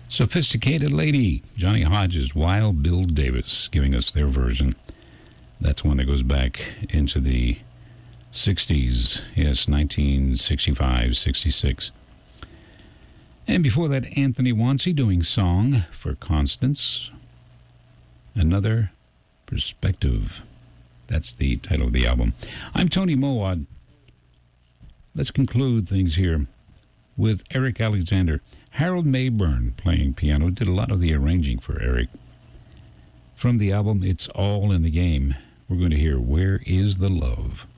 Sophisticated Lady, Johnny Hodges, Wild Bill Davis giving us their version. That's one that goes back into the 60s, yes, 1965, 66. And before that, Anthony Wansey doing Song for Constance. Another Perspective. That's the title of the album. I'm Tony Mowat. Let's conclude things here with Eric Alexander. Harold Mayburn playing piano, did a lot of the arranging for Eric. From the album It's All in the Game, we're going to hear Where Is the Love?